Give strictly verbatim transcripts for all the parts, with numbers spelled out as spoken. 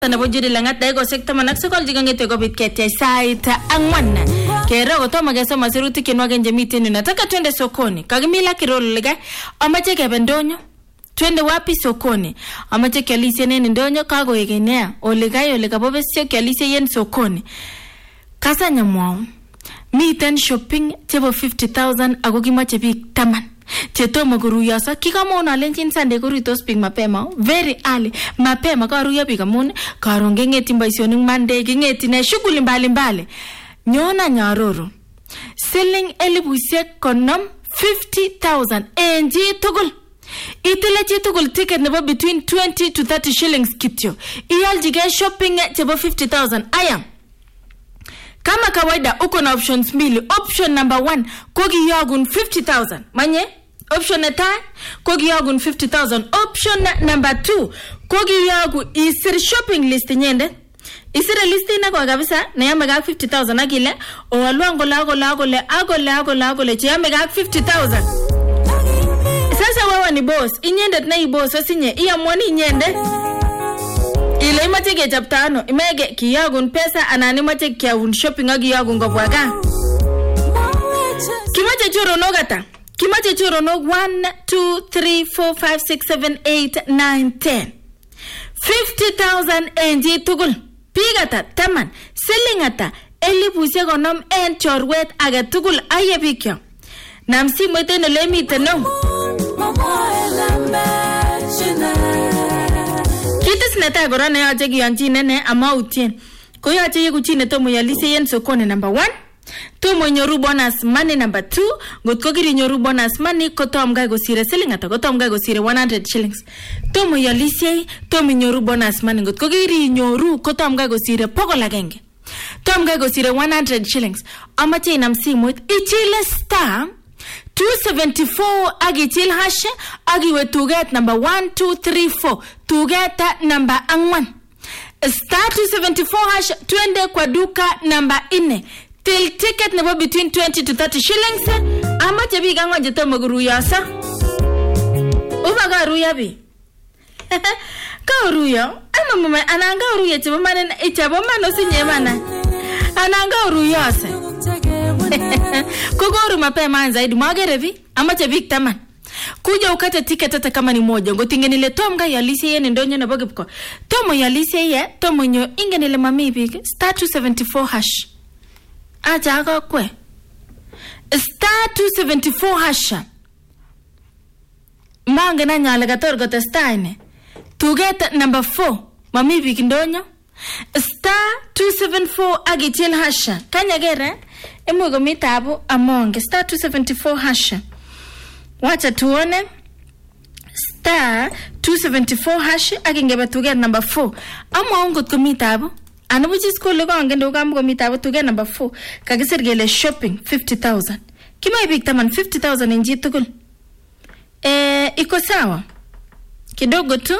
Nebo jiri langat daiko sekta manak sekol jikangete ko bitkete saita angwana kero gotoma gesoma siruti kinwage njemiti nataka twende sokoni kagimila kirolo lega amache kebendonyo twende wapi sokoni amache kialise nene ndonyo kago yegenea olegayo legabobesyo kialise yen sokoni kasa nyamwao miten shopping tebo fifty thousand ago kimache bik taman chetomo kuruyosa kikamona lenjin Sunday kuruitos bik mapema very early mapema karuya bik amun karon ngeti mboisionik Monday ngeti ne shughuli mbali mbali nyona nyaroro selling elibusiek konom fifty thousand enji tugul itile chi tugul ticket nebo between twenty to thirty shillings kityo iyaljige shopping chebo fifty thousand aya kama kawaida uko na options mbili. Option number one kogiyogun fifty thousand manye option eta kogiyogun fifty thousand. Option number two kogiyogu isir shopping list nyende isir list ina kwa kabisa na yame ga fifty thousand akile owalwango lago lago le ago lago lago le yame ga fifty thousand. Sasa wewe ni boss inyende na i boss osinye iyamwani nyende ile imache ke chaptano imege kiyagun pesa anani mache kiyagun shopping agi yagun gobwaga kimache choro nogata kimache choro no one two three four five six seven eight nine ten fifty thousand enji tugul pigata taman selling elibusiek konom en chorwet age tugul aye bikyo namsi mwetene lemite no kitis neta gorana yache kiyanchine ne amautien ko yache yekuchine tomo yalise yen sokoni number one tomo nyoru bonus money number two ngotko kiri nyoru bonus money ko tom ga gosire selling ata ko tom ga gosire one hundred shillings tomo yalise tomo nyoru bonus money ngotko kiri nyoru ko tom ga gosire pokol agenge tom ga gosire one hundred shillings amache inam simoit ichile star two seventy-four agichil hash agiwe tuget number one two three four tugeta number angwan star two seventy-four hash twende kwa duka number four till ticket nebo between twenty to thirty shillings amache bi gangwa jetomo guruyasa ubaga ruya bi ka ruya ama mama ananga ruya chebo manen ichabo mano sinye mana ananga ruyasa Kogoru mapema zaidi mwagere vi amache bik taman kuja ukate ticket hata kama ni moja ngotingenile tomga yalise yene ndonyo na bogepko tomo yalise ye tomo nyo ingenile mami bik star two seventy-four hash acha ako kwe star two seventy-four hash mange na nyale gator gote staine tuget number four mami bik ndonyo star two seventy-four agichil hash kanyagere Emugo mitabu amonge star two seventy-four hash. Wacha tuone star two seventy-four hash agingeba tuget number four. Amongo ko mitabu anabuji school ko angendo kamgo mitabu tuget number four kagisirgele shopping fifty thousand. Kima ibik taman fifty thousand inji tugul. Eh iko sawa. Kidogo tu.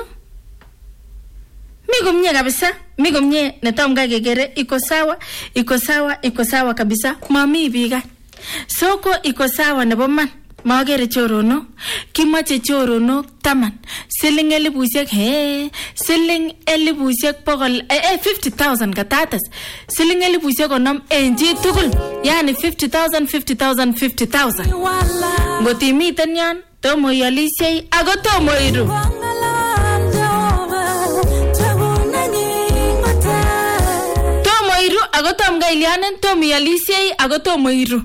Migo mnye kabisa migo mnye netamga gegere iko sawa iko sawa iko sawa kabisa mami biga soko iko sawa nebo man magere chorono kimache chorono taman selling elibusiek he selling elibusiek pokol eh fifty thousand katatas selling elibusiek konom enji tugul yani fifty thousand fifty thousand fifty thousand ngoti miten yan tomo yalise ago tomo iru agotom ga ilianen tomi yalise agotom iru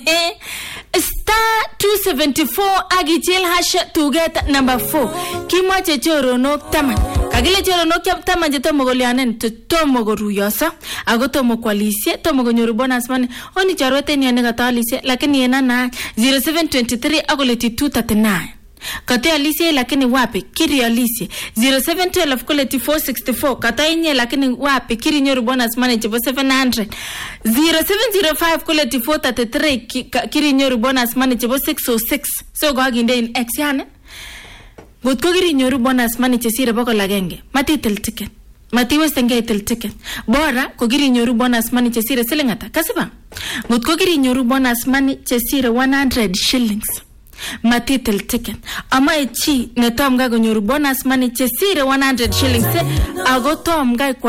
star two seventy-four agichil hash tuget number four kimache chorono taman kagile chorono kyap taman jetomo golianen tomo goruyosa agotomo kwalise tomo gonyoru bonus money oni charwete ni ane gatalise lakini yena na zero seven two three agoleti two thirty-nine kate alise lakini wapi kiri alise zero seven one two kuleti four sixty-four kata inye lakini wapi kiri nyoru bonus money chebo seven hundred zero seven zero five kuleti four thirty-three kiri nyoru bonus money chebo six oh six so go aginde in x yani gotko kiri nyoru bonus money chesire boko lagenge matitel ticket mati westenge itel ticket bora ko kiri nyoru bonus money chesire selingata kasiba gotko kiri nyoru bonus money chesire one hundred shillings matitil ticket ama chi netom ga konyoru bonus money chesire one hundred shillings ago tom ga